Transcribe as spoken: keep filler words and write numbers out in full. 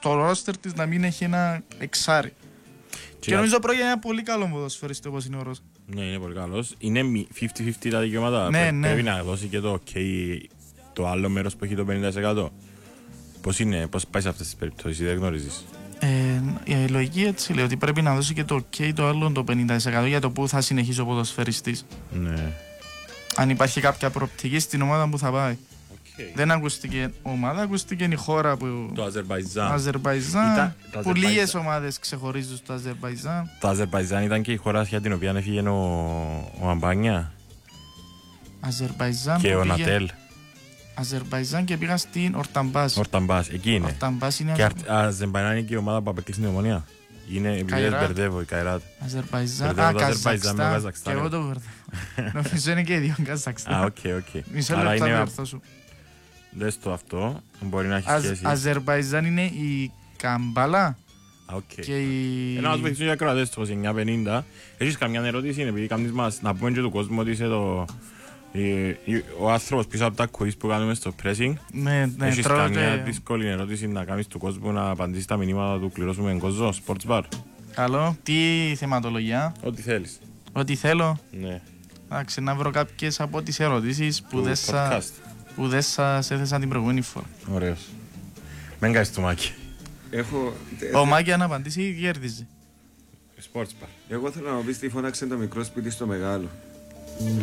στο ρόστερ της να μην έχει ένα εξάρι. Και, και νομίζω πρόκειται ένα πολύ καλό ποδοσφαιριστή όπως είναι ο Ρώσα. Ναι, είναι πολύ καλός. Είναι πενήντα πενήντα τα δικαιώματα. Ναι, Πρέ, ναι. Πρέπει να δώσει και το OK το άλλο μέρος που έχει το πενήντα τοις εκατό. Πώς είναι, πώς πάει σε αυτές τις περιπτώσεις, δεν γνωρίζεις. Ε, η λογική έτσι λέει ότι πρέπει να δώσει και το OK το άλλο το πενήντα τοις εκατό για το που θα συνεχίσει ο ποδοσφαιριστής. Ναι. Αν υπάρχει κάποια προοπτική στην ομάδα που θα πάει. Okay. Δεν ακούστηκε ομάδα, ακούστηκε η χώρα που. Το Αζερμπαϊτζάν. Αζερμπαϊτζάν. Ήταν, που Αζερμπαϊτζάν. λίγες ομάδες ξεχωρίζουν στο Αζερμπαϊτζάν. Το Αζερμπαϊτζάν ήταν και η χώρα για την οποία έφυγε ο, ο Αμπάνια. Αζερμπαϊτζάν. Και ο πήγε... Νατέλ. Αζερμπαϊτζάν και πήγα στην Ορταμπάς. Ορταμπάς, εκεί είναι. Ορταμπάς είναι. Και Αζερμπαϊτζάν είναι και η ομάδα που απεκλείσει την Ομονία. Είναι επειδή μπερδεύω η Καϊράτ. Αζερμπαϊτζάν. Α, Καζακστάν. Και εγώ το μπερδεύω. Νομίζω είναι και οι δύο Καζακστάν. Α, οκ, οκ. Μισό λεπτό να διορθώσω. Δες το αυτό, μπορεί να έχει σχέση. Αζερμπαϊτζάν είναι η Καμπάλα. Okay. Και η... Ένα μας βοηθήσουν για κρατές το εννιά πενήντα. Έχεις καμιά ερώτηση, επειδή κάνεις μας να πούμε και του κόσμου ότι είσαι το... ο άνθρωπος πίσω από τα quiz που κάνουμε στο pressing. Ναι, ναι, έχεις τρώτε... καμιά δύσκολη ερώτηση να κάνεις του κόσμου να απαντήσεις τα μηνύματα του κληρώσουμε εν κόζο, sports bar. Καλό, τι θεματολογία. Ό,τι θέλεις. Ό,τι θέλω. Ναι. Εντάξει, να βρω κάποιες από τις ερωτήσεις που δεν σας που δεν σας έθεσα την προηγούμενη φορά. Ωραίος. Μεν κάνεις το Μάκη. Έχω... Ο Μάκη αν απαντήσει κέρδιζε. Sports bar. Εγώ θέλω να μου πεις τι φώναξε το μικρό σπίτι στο μεγάλο.